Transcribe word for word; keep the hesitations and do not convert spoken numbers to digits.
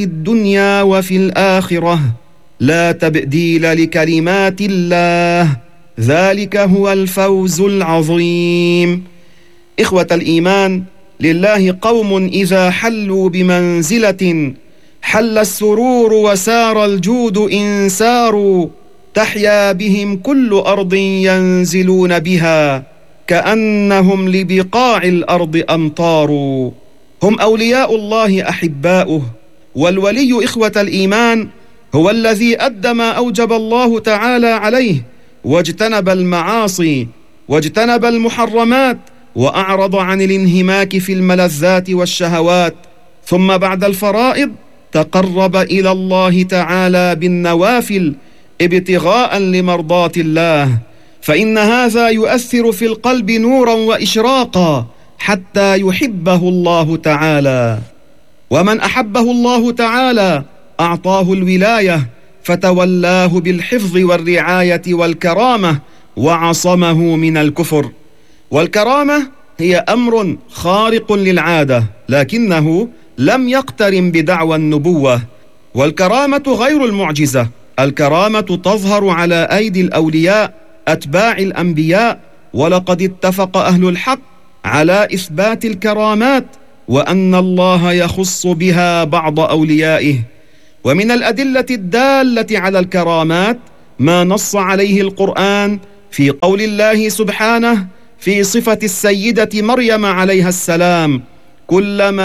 الدنيا وفي الآخرة لا تبديل لكلمات الله، ذلك هو الفوز العظيم. إخوة الإيمان، لله قوم إذا حلوا بمنزلة حل السرور وسار الجود إن ساروا، تحيا بهم كل أرض ينزلون بها كأنهم لبقاع الأرض أمطار. هم أولياء الله أحباؤه، والولي إخوة الإيمان هو الذي أدى ما أوجب الله تعالى عليه واجتنب المعاصي واجتنب المحرمات وأعرض عن الانهماك في الملذات والشهوات، ثم بعد الفرائض تقرب إلى الله تعالى بالنوافل ابتغاء لمرضات الله، فإن هذا يؤثر في القلب نورا وإشراقا حتى يحبه الله تعالى. ومن أحبه الله تعالى أعطاه الولاية فتولاه بالحفظ والرعاية والكرامة وعصمه من الكفر. والكرامة هي أمر خارق للعادة لكنه لم يقترن بدعوى النبوة. والكرامة غير المعجزة، الكرامة تظهر على أيدي الأولياء أتباع الأنبياء، ولقد اتفق أهل الحق على إثبات الكرامات وأن الله يخص بها بعض أوليائه. ومن الأدلة الدالة على الكرامات ما نص عليه القرآن في قول الله سبحانه في صفة السيدة مريم عليها السلام: كلما